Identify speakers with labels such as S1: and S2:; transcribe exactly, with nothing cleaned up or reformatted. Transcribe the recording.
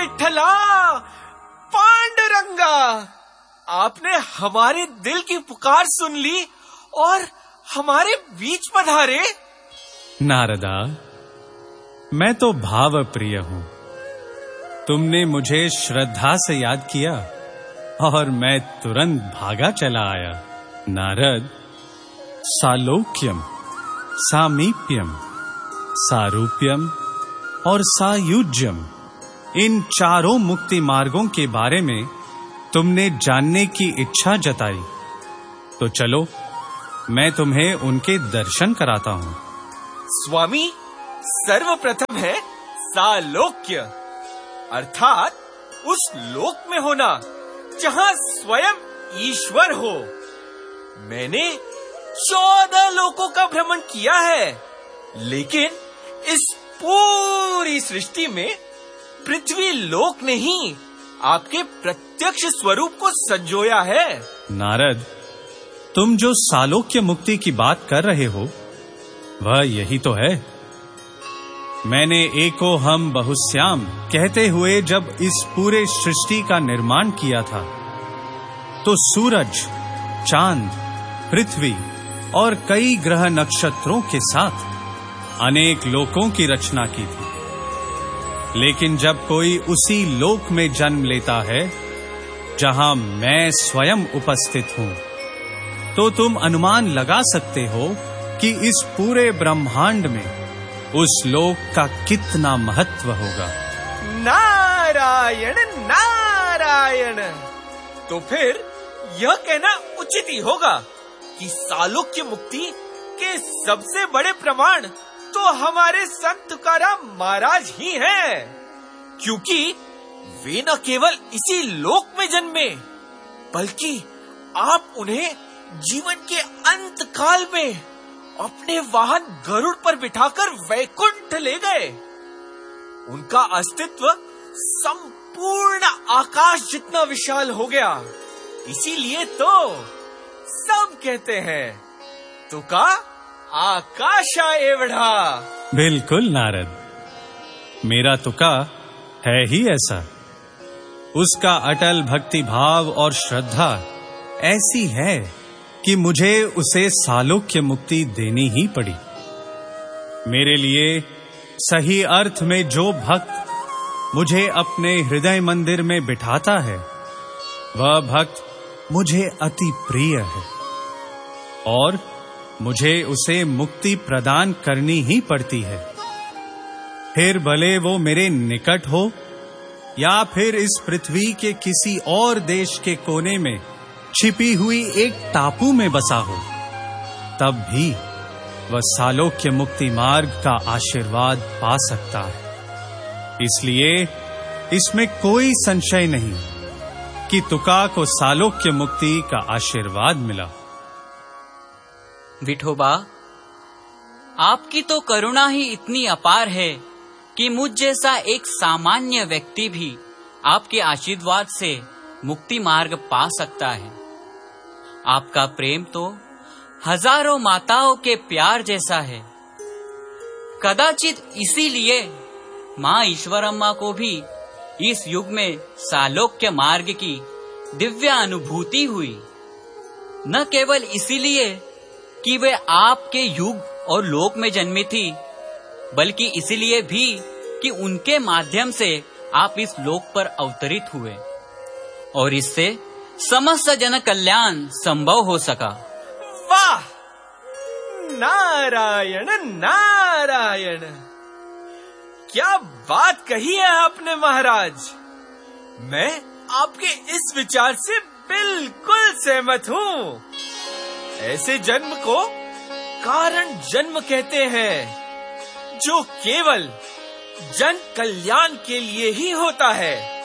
S1: विठ्ठला, पांडुरंगा, आपने हमारे दिल की पुकार सुन ली और हमारे बीच पधारे।
S2: नारदा, मैं तो भाव प्रिय हूं। तुमने मुझे श्रद्धा से याद किया और मैं तुरंत भागा चला आया। नारद, सालोक्यम, सामीप्यम, सारूप्यम और सायुज्यम, इन चारों मुक्ति मार्गों के बारे में तुमने जानने की इच्छा जताई, तो चलो मैं तुम्हें उनके दर्शन कराता हूं।
S1: स्वामी, सर्वप्रथम है सालोक्य, अर्थात उस लोक में होना जहां स्वयं ईश्वर हो। मैंने चौदह लोकों का भ्रमण किया है, लेकिन इस पूरी सृष्टि में पृथ्वी लोक ने ही आपके प्रत्यक्ष स्वरूप को संजोया है।
S2: नारद, तुम जो सालोक्य मुक्ति की बात कर रहे हो वह यही तो है। मैंने एको हम बहुश्याम कहते हुए जब इस पूरे सृष्टि का निर्माण किया था, तो सूरज, चांद, पृथ्वी और कई ग्रह नक्षत्रों के साथ अनेक लोकों की रचना की थी। लेकिन जब कोई उसी लोक में जन्म लेता है जहां मैं स्वयं उपस्थित हूं, तो तुम अनुमान लगा सकते हो कि इस पूरे ब्रह्मांड में उस लोक का कितना महत्व होगा।
S1: नारायण नारायण। तो फिर यह कहना उचित ही होगा कि सालोक्य मुक्ति के सबसे बड़े प्रमाण तो हमारे संत तुकाराम महाराज ही हैं, क्योंकि वे न केवल इसी लोक में जन्मे, बल्कि आप उन्हें जीवन के अंत काल में अपने वाहन गरुड़ पर बिठाकर वैकुंठ ले गए। उनका अस्तित्व संपूर्ण आकाश जितना विशाल हो गया। इसीलिए तो सब कहते हैं, तुका आकाशा एवढा।
S2: बिल्कुल नारद, मेरा तुका है ही ऐसा। उसका अटल भक्ति भाव और श्रद्धा ऐसी है कि मुझे उसे सालोक्य मुक्ति देनी ही पड़ी। मेरे लिए सही अर्थ में जो भक्त मुझे अपने हृदय मंदिर में बिठाता है, वह भक्त मुझे अति प्रिय है और मुझे उसे मुक्ति प्रदान करनी ही पड़ती है। फिर भले वो मेरे निकट हो या फिर इस पृथ्वी के किसी और देश के कोने में छिपी हुई एक टापू में बसा हो, तब भी वह सालोक्य मुक्ति मार्ग का आशीर्वाद पा सकता है। इसलिए इसमें कोई संशय नहीं कि तुका को सालोक्य मुक्ति का आशीर्वाद मिला।
S3: विठोबा, आपकी तो करुणा ही इतनी अपार है कि मुझ जैसा एक सामान्य व्यक्ति भी आपके आशीर्वाद से मुक्ति मार्ग पा सकता है। आपका प्रेम तो हजारों माताओं के प्यार जैसा है। कदाचित इसीलिए माँ ईश्वरम्मा को भी इस युग में सालोक्य मार्ग की दिव्य अनुभूति हुई। न केवल इसीलिए कि वे आपके युग और लोक में जन्मी थी, बल्कि इसलिए भी कि उनके माध्यम से आप इस लोक पर अवतरित हुए और इससे समस्त जन कल्याण संभव हो सका।
S1: वाह! नारायण नारायण, क्या बात कही है आपने महाराज। मैं आपके इस विचार से बिल्कुल सहमत हूँ। ऐसे जन्म को कारण जन्म कहते हैं, जो केवल जन कल्याण के लिए ही होता है।